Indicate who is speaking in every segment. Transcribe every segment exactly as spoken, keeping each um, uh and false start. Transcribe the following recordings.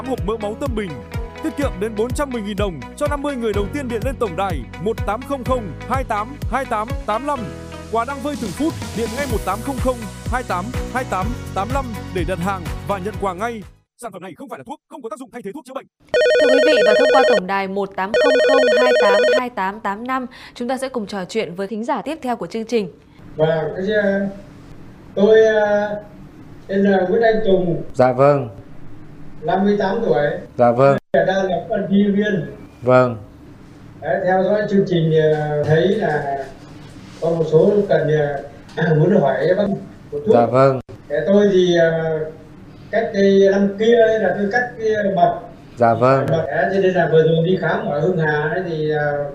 Speaker 1: hộp mỡ máu Tâm Bình, tiết kiệm đến bốn trăm mười nghìn đồng cho năm mươi người đầu tiên điện lên tổng đài một tám không không hai tám hai tám tám năm. Quà đang vơi từng phút, điện ngay một tám không không hai tám hai tám tám năm để đặt hàng và nhận quà ngay. Sản phẩm này không phải là thuốc, không có tác dụng thay thế thuốc chữa bệnh.
Speaker 2: Thưa quý vị, và thông qua tổng đài một tám không không hai tám hai tám tám năm, chúng ta sẽ cùng trò chuyện với thính giả tiếp theo của chương trình.
Speaker 3: Và tôi tên là Nguyễn Anh Tùng.
Speaker 4: Dạ vâng.
Speaker 3: năm mươi tám tuổi.
Speaker 4: Dạ vâng.
Speaker 3: Đang là quan tri viên.
Speaker 4: Vâng.
Speaker 3: Đấy, theo dõi chương trình thấy là có một số cần à, muốn hỏi bác một chút.
Speaker 4: Dạ vâng.
Speaker 3: Để tôi thì cách cái năm kia là tôi cắt cái mật.
Speaker 4: Dạ vâng.
Speaker 3: Mật đấy, cho nên là vừa rồi đi khám ở Hưng Hà ấy, thì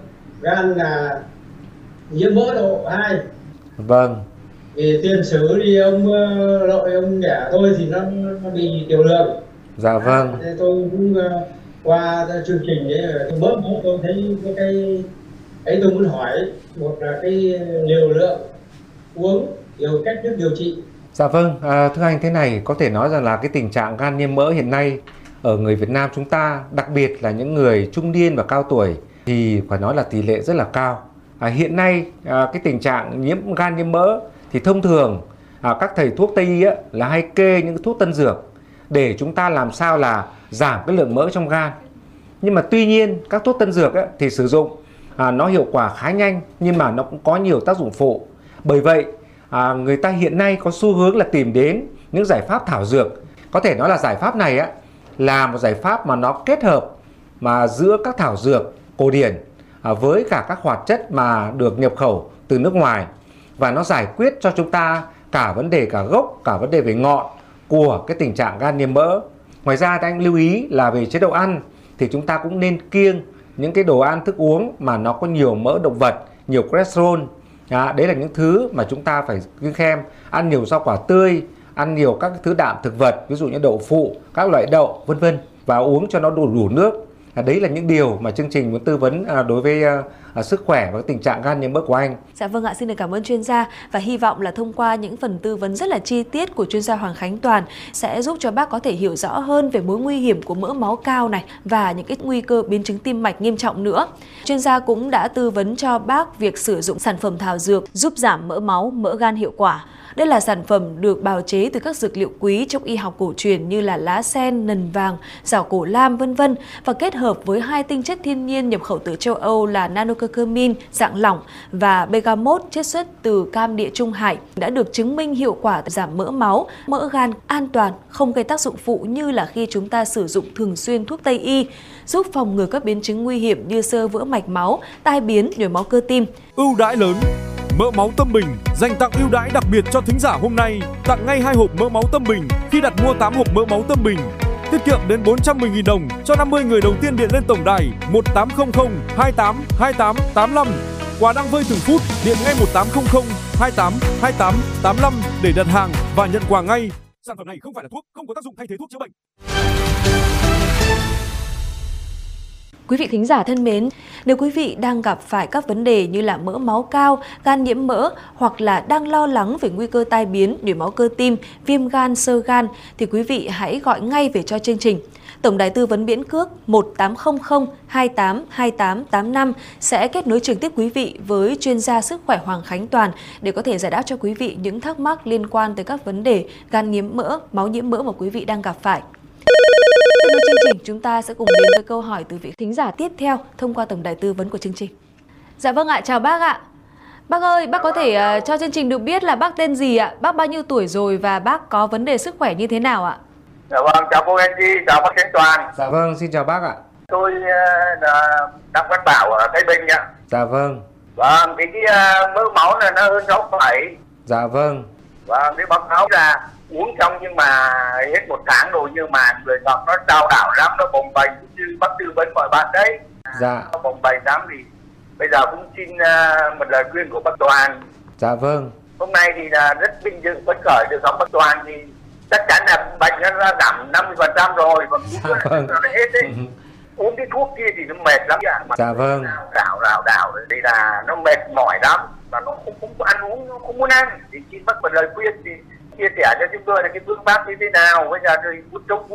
Speaker 3: gan là nhiễm mỡ độ hai.
Speaker 4: Vâng.
Speaker 3: Vì tiền sử thì ông nội ông đẻ tôi thì nó, nó bị tiểu đường.
Speaker 4: Dạ vâng.
Speaker 3: À, tôi cũng uh, qua chương trình ấy, tôi bớt tôi thấy có cái ấy tôi muốn hỏi, một là cái liều lượng uống, điều cách thức điều trị.
Speaker 4: Dạ vâng, à, thưa anh, thế này có thể nói rằng là cái tình trạng gan nhiễm mỡ hiện nay ở người Việt Nam chúng ta, đặc biệt là những người trung niên và cao tuổi, thì phải nói là tỷ lệ rất là cao. À, hiện nay à, cái tình trạng nhiễm gan nhiễm mỡ thì thông thường à, các thầy thuốc Tây y á, là hay kê những thuốc tân dược để chúng ta làm sao là giảm cái lượng mỡ trong gan. Nhưng mà tuy nhiên các thuốc tân dược á, thì sử dụng à, nó hiệu quả khá nhanh, nhưng mà nó cũng có nhiều tác dụng phụ. Bởi vậy à, người ta hiện nay có xu hướng là tìm đến những giải pháp thảo dược. Có thể nói là giải pháp này á, là một giải pháp mà nó kết hợp mà giữa các thảo dược cổ điển à, với cả các hoạt chất mà được nhập khẩu từ nước ngoài, và nó giải quyết cho chúng ta cả vấn đề cả gốc, cả vấn đề về ngọn của cái tình trạng gan nhiễm mỡ. Ngoài ra thì anh lưu ý là về chế độ ăn thì chúng ta cũng nên kiêng những cái đồ ăn thức uống mà nó có nhiều mỡ động vật, nhiều cholesterol. À, đấy là những thứ mà chúng ta phải kiêng khem. Ăn nhiều rau quả tươi, ăn nhiều các thứ đạm thực vật, ví dụ như đậu phụ, các loại đậu vân vân, và uống cho nó đủ đủ nước. À, đấy là những điều mà chương trình muốn tư vấn à, đối với à, à, sức khỏe và tình trạng gan nhiễm mỡ của anh.
Speaker 2: Dạ vâng ạ, xin được cảm ơn chuyên gia, và hy vọng là thông qua những phần tư vấn rất là chi tiết của chuyên gia Hoàng Khánh Toàn sẽ giúp cho bác có thể hiểu rõ hơn về mối nguy hiểm của mỡ máu cao này và những cái nguy cơ biến chứng tim mạch nghiêm trọng nữa. Chuyên gia cũng đã tư vấn cho bác việc sử dụng sản phẩm thảo dược giúp giảm mỡ máu, mỡ gan hiệu quả. Đây là sản phẩm được bào chế từ các dược liệu quý trong y học cổ truyền như là lá sen, nần vàng, giảo cổ lam vân vân, và kết hợp với hai tinh chất thiên nhiên nhập khẩu từ châu Âu là nanocucumin dạng lỏng và bergamot chiết xuất từ cam địa Trung Hải, đã được chứng minh hiệu quả giảm mỡ máu, mỡ gan, an toàn, không gây tác dụng phụ như là khi chúng ta sử dụng thường xuyên thuốc Tây y, giúp phòng ngừa các biến chứng nguy hiểm như xơ vữa mạch máu, tai biến, nhồi máu cơ tim.
Speaker 1: Ưu đãi lớn. Mỡ máu Tâm Bình dành tặng ưu đãi đặc biệt cho thính giả hôm nay, tặng ngay hai hộp mỡ máu Tâm Bình khi đặt mua tám hộp mỡ máu Tâm Bình, tiết kiệm đến bốn trăm mười nghìn đồng cho năm mươi người đầu tiên điện lên tổng đài một tám không không hai tám hai tám tám năm. Quà đang vơi từng phút, điện ngay một tám không không hai tám hai tám tám năm để đặt hàng và nhận quà ngay. Sản phẩm này không phải là thuốc, không có tác dụng thay thế thuốc chữa bệnh.
Speaker 2: Quý vị thính giả thân mến, nếu quý vị đang gặp phải các vấn đề như là mỡ máu cao, gan nhiễm mỡ, hoặc là đang lo lắng về nguy cơ tai biến, nhồi máu cơ tim, viêm gan, xơ gan, thì quý vị hãy gọi ngay về cho chương trình. Tổng đài tư vấn miễn cước một tám không không hai tám hai tám tám năm sẽ kết nối trực tiếp quý vị với chuyên gia sức khỏe Hoàng Khánh Toàn để có thể giải đáp cho quý vị những thắc mắc liên quan tới các vấn đề gan nhiễm mỡ, máu nhiễm mỡ mà quý vị đang gặp phải. Tiếp nối chương trình, chúng ta sẽ cùng đến với câu hỏi từ vị thính giả tiếp theo thông qua tổng đài tư vấn của chương trình. Dạ vâng ạ, chào bác ạ. Bác ơi, bác có thể uh, cho chương trình được biết là bác tên gì ạ, bác bao nhiêu tuổi rồi và bác có vấn đề sức khỏe như thế nào ạ?
Speaker 5: Dạ vâng, chào cô Angie, chào bác Khánh Toàn.
Speaker 4: Dạ vâng, xin chào bác ạ.
Speaker 5: Tôi uh, là Đặng Văn Bảo ở Thái Bình ạ.
Speaker 4: Dạ vâng.
Speaker 5: Vâng, thì cái uh, mỡ máu này nó hơn sáu phẩy.
Speaker 4: Dạ vâng.
Speaker 5: Vâng, cái báo cáo là uống xong nhưng mà hết một tháng rồi, nhưng mà người ngọc nó đau đảo lắm, nó bồng bềnh như bác tư vấn mọi bạn đấy.
Speaker 4: Dạ.
Speaker 5: Nó bồng bềnh lắm, thì bây giờ cũng xin uh, một lời khuyên của bác Toàn.
Speaker 4: Dạ vâng.
Speaker 5: Hôm nay thì là rất vinh dự phấn khởi được gặp bác Toàn, thì chắc chắn là bệnh nó đã giảm năm mươi phần trăm rồi, và
Speaker 4: dạ vâng.
Speaker 5: nó hết đấy. Uống cái thuốc kia thì nó mệt lắm ạ.
Speaker 4: Dạ vâng.
Speaker 5: Đảo đảo đảo đây là nó mệt mỏi lắm, và nó không không có ăn uống, nó không muốn ăn. Thì xin bác một lời khuyên thì chia sẻ cho chúng tôi là cái phương pháp như thế nào. Bây giờ thì hút chống